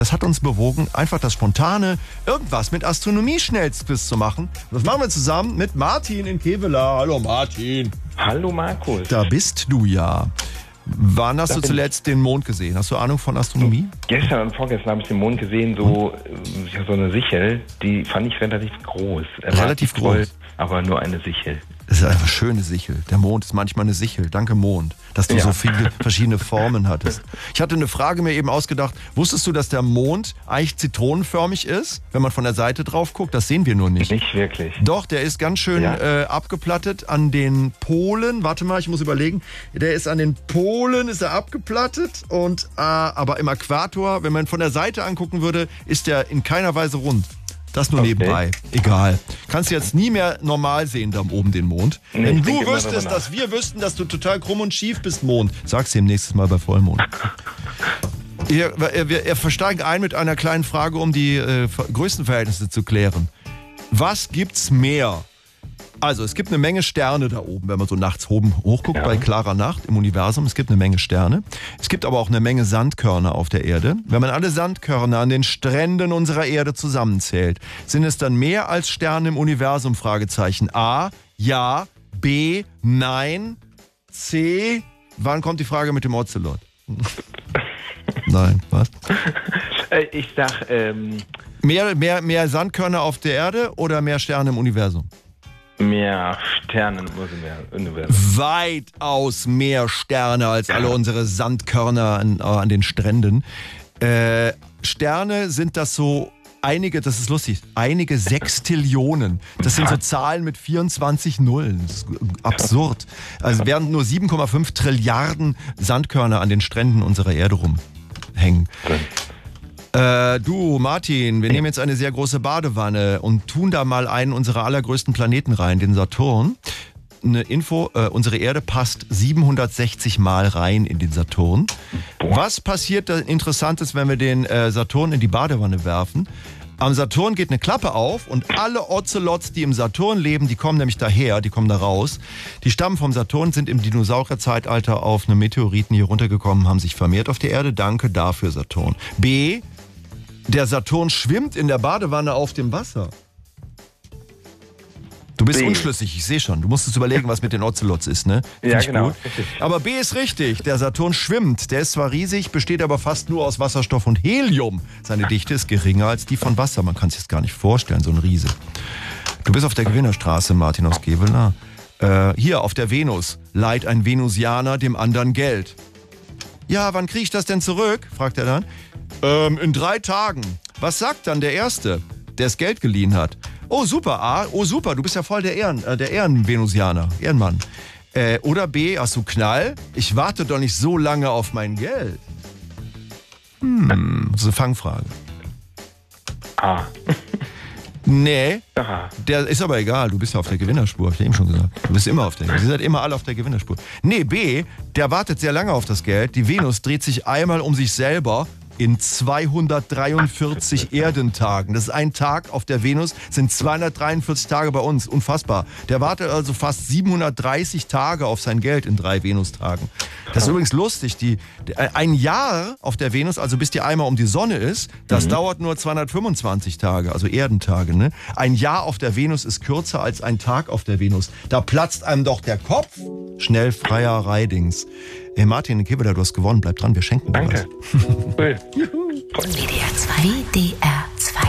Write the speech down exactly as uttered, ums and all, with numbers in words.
Das hat uns bewogen, einfach das spontane irgendwas mit Astronomie-Schnellstquiz zu machen. Das machen wir zusammen mit Martin in Kevela. Hallo Martin. Hallo Markus. Da bist du ja. Wann hast da du zuletzt den Mond gesehen? Hast du Ahnung von Astronomie? Gestern und vorgestern habe ich den Mond gesehen, so, ja, so eine Sichel, die fand ich relativ groß. Relativ groß? Voll, aber nur eine Sichel. Das ist einfach eine schöne Sichel. Der Mond ist manchmal eine Sichel. Danke Mond, dass du ja. so viele verschiedene Formen hattest. Ich hatte eine Frage mir eben ausgedacht. Wusstest du, dass der Mond eigentlich zitronenförmig ist, wenn man von der Seite drauf guckt? Das sehen wir nur nicht. Nicht wirklich. Doch, der ist ganz schön ja. äh, abgeplattet an den Polen. Warte mal, ich muss überlegen. Der ist an den Polen, ist er abgeplattet. Und, äh, aber im Äquator, wenn man von der Seite angucken würde, ist der in keiner Weise rund. Das nur okay. nebenbei. Egal. Kannst du jetzt nie mehr normal sehen, da oben den Mond. Nee, wenn du wüsstest, dass wir wüssten, dass du total krumm und schief bist, Mond, sag's ihm nächstes Mal bei Vollmond. Wir, wir, wir versteigen ein mit einer kleinen Frage, um die äh, Größenverhältnisse zu klären. Was gibt's mehr? Also, es gibt eine Menge Sterne da oben, wenn man so nachts oben hochguckt, ja. bei klarer Nacht im Universum. Es gibt eine Menge Sterne. Es gibt aber auch eine Menge Sandkörner auf der Erde. Wenn man alle Sandkörner an den Stränden unserer Erde zusammenzählt, sind es dann mehr als Sterne im Universum? Fragezeichen. A, ja. B, nein. C, wann kommt die Frage mit dem Ocelot? Nein, was? Ich sag, ähm... Mehr, mehr, mehr Sandkörner auf der Erde oder mehr Sterne im Universum? Mehr Sterne im Universum. Weitaus mehr Sterne als alle unsere Sandkörner an, an den Stränden. Äh, Sterne sind das so einige, das ist lustig, einige Sextillionen. Das sind so Zahlen mit vierundzwanzig Nullen. Das ist absurd. Also während nur sieben Komma fünf Trilliarden Sandkörner an den Stränden unserer Erde rumhängen. Äh, du, Martin, wir nehmen jetzt eine sehr große Badewanne und tun da mal einen unserer allergrößten Planeten rein, den Saturn. Eine Info, äh, unsere Erde passt siebenhundertsechzig Mal rein in den Saturn. Was passiert da Interessantes, wenn wir den äh, Saturn in die Badewanne werfen? Am Saturn geht eine Klappe auf und alle Ocelots, die im Saturn leben, die kommen nämlich daher, die kommen da raus. Die stammen vom Saturn, sind im Dinosaurierzeitalter auf einem Meteoriten hier runtergekommen, haben sich vermehrt auf der Erde. Danke dafür, Saturn. B, der Saturn schwimmt in der Badewanne auf dem Wasser. Du bist B. unschlüssig, ich sehe schon. Du musstest überlegen, was mit den Ocelots ist, ne? Find ja, genau. Aber B ist richtig. Der Saturn schwimmt. Der ist zwar riesig, besteht aber fast nur aus Wasserstoff und Helium. Seine Dichte ist geringer als die von Wasser. Man kann es sich gar nicht vorstellen, so ein Riese. Du bist auf der Gewinnerstraße, Martin aus Kevela. Äh, hier auf der Venus leiht ein Venusianer dem anderen Geld. Ja, wann kriege ich das denn zurück? Fragt er dann. Ähm, in drei Tagen. Was sagt dann der Erste, der das Geld geliehen hat? Oh, super, A. Oh, super, du bist ja voll der Ehren, äh, der Ehrenvenusianer, Ehrenmann. Äh, oder B, hast du Knall? Ich warte doch nicht so lange auf mein Geld. Hm, das ist eine Fangfrage. A. Nee, Aha. Der ist aber egal, du bist ja auf der Gewinnerspur, hab ich dir eben schon gesagt. Du bist immer auf der, ihr seid immer alle auf der Gewinnerspur. Nee, B, der wartet sehr lange auf das Geld. Die Venus dreht sich einmal um sich selber in zweihundertdreiundvierzig Erdentagen. Das ist ein Tag auf der Venus, sind zweihundertdreiundvierzig Tage bei uns. Unfassbar. Der wartet also fast siebenhundertdreißig Tage auf sein Geld in drei Venustagen. Das ist übrigens lustig. Die, ein Jahr auf der Venus, also bis die einmal um die Sonne ist, das mhm. dauert nur zweihundertfünfundzwanzig Tage, also Erdentage. Ne? Ein Jahr auf der Venus ist kürzer als ein Tag auf der Venus. Da platzt einem doch der Kopf. Schnell freier Reidings. Hey Martin, in Kevela, du hast gewonnen. Bleib dran, wir schenken dir Danke. was. Cool. W D R zwei. W D